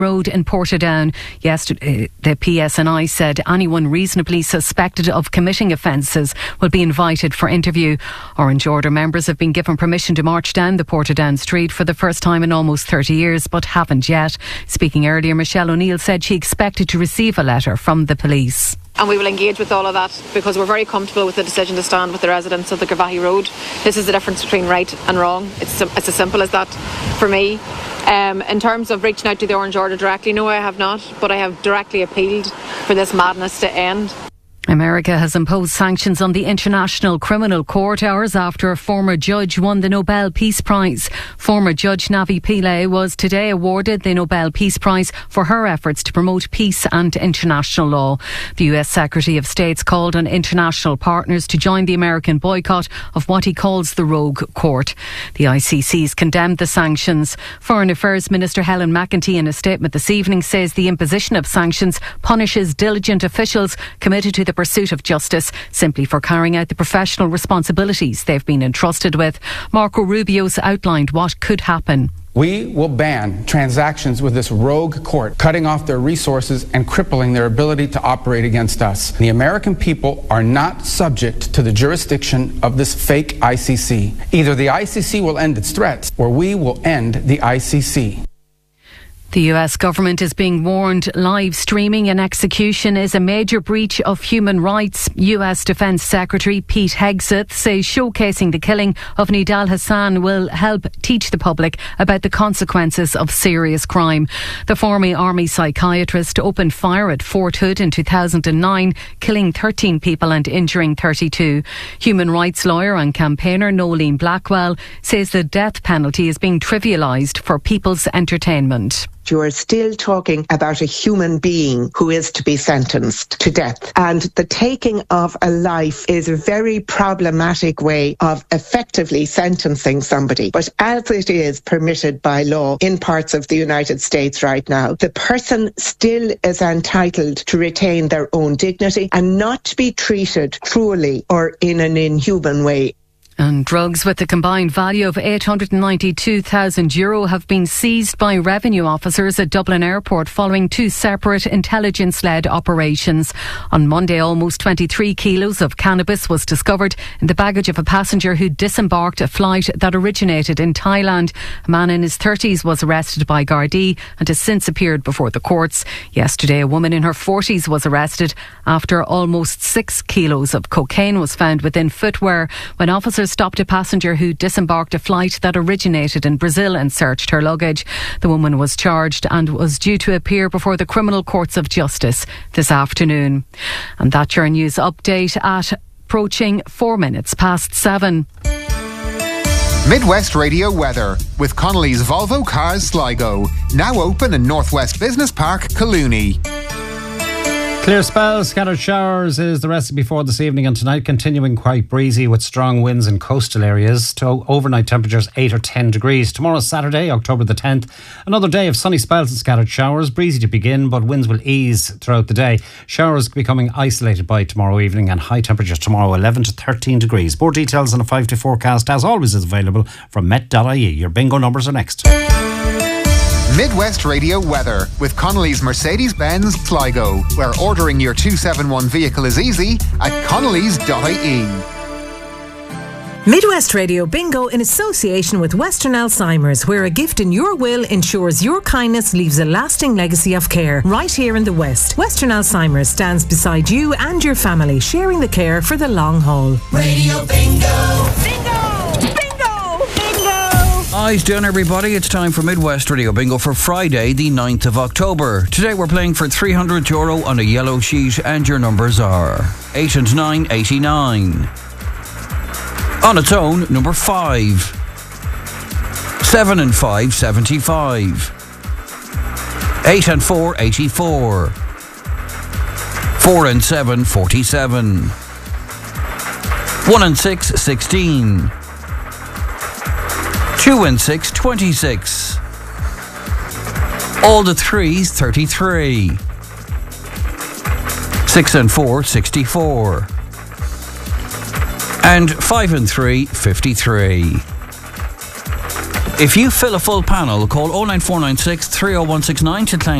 Road in Portadown. Yesterday, the PSNI said anyone reasonably suspected of committing offences will be invited for interview. Orange Order members have been given permission to march down the Portadown street for the first time in almost 30 years, but haven't yet. Speaking earlier, Michelle O'Neill said she expected to receive a letter from the police. And we will engage with all of that because we're very comfortable with the decision to stand with the residents of the Garvaghey Road. This is the difference between right and wrong. It's as simple as that for me. In terms of reaching out to the Orange Order directly, no, I have not, but I have directly appealed for this madness to end. America has imposed sanctions on the International Criminal Court hours after a former judge won the Nobel Peace Prize. Former Judge Navi Pillay was today awarded the Nobel Peace Prize for her efforts to promote peace and international law. The US Secretary of State's called on international partners to join the American boycott of what he calls the rogue court. The ICC's condemned the sanctions. Foreign Affairs Minister Helen McEntee in a statement this evening says the imposition of sanctions punishes diligent officials committed to the pursuit of justice simply for carrying out the professional responsibilities they've been entrusted with. Marco Rubio's outlined what could happen. We will ban transactions with this rogue court, cutting off their resources and crippling their ability to operate against us. The American people are not subject to the jurisdiction of this fake ICC. Either the ICC will end its threats or we will end the ICC. The US government is being warned live streaming an execution is a major breach of human rights. US Defence Secretary Pete Hegseth says showcasing the killing of Nidal Hassan will help teach the public about the consequences of serious crime. The former army psychiatrist opened fire at Fort Hood in 2009, killing 13 people and injuring 32. Human rights lawyer and campaigner Nolene Blackwell says the death penalty is being trivialised for people's entertainment. You are still talking about a human being who is to be sentenced to death. And the taking of a life is a very problematic way of effectively sentencing somebody. But as it is permitted by law in parts of the United States right now, the person still is entitled to retain their own dignity and not to be treated cruelly or in an inhuman way. And drugs with a combined value of €892,000 have been seized by revenue officers at Dublin Airport following two separate intelligence-led operations. On Monday, almost 23 kilos of cannabis was discovered in the baggage of a passenger who disembarked a flight that originated in Thailand. A man in his 30s was arrested by Gardaí and has since appeared before the courts. Yesterday, a woman in her 40s was arrested after almost 6 kilos of cocaine was found within footwear when officers stopped a passenger who disembarked a flight that originated in Brazil and searched her luggage. The woman was charged and was due to appear before the criminal courts of justice this afternoon. And that's your news update at approaching 4 minutes past 7. Midwest Radio weather with Connolly's Volvo Cars Sligo, now open in Northwest Business Park, Collooney. Clear spells, scattered showers is the recipe for this evening and tonight, continuing quite breezy with strong winds in coastal areas to overnight temperatures 8 or 10 degrees. Tomorrow, Saturday, October the 10th, another day of sunny spells and scattered showers, breezy to begin, but winds will ease throughout the day. Showers becoming isolated by tomorrow evening and high temperatures tomorrow 11 to 13 degrees. More details on a 5 to forecast as always is available from Met.ie. Your bingo numbers are next. Midwest Radio weather with Connolly's Mercedes-Benz Sligo, where ordering your 271 vehicle is easy at connolly's.ie. Midwest Radio Bingo in association with Western Alzheimer's, where a gift in your will ensures your kindness leaves a lasting legacy of care right here in the West. Western Alzheimer's stands beside you and your family, sharing the care for the long haul. Radio Bingo! Bingo! Eyes down, everybody. It's time for Midwest Radio Bingo for Friday, the 9th of October. Today we're playing for €300 on a yellow sheet, and your numbers are 8 and 9, 89. On its own, number 5. 7 and 5, 75. 8 and 4, 84. 4 and 7, 47. 1 and 6, 16. 2 and 6, 26. All the 3s, 33. 6 and 4, 64. And 5 and 3, 53. If you fill a full panel, call 09496 30169 to claim